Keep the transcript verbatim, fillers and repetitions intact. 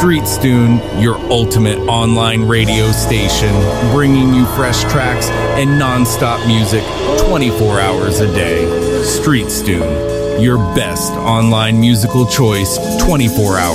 Streetstune, your ultimate online radio station, bringing you fresh tracks and non-stop music twenty-four hours a day. Streetstune, your best online musical choice twenty-four hours.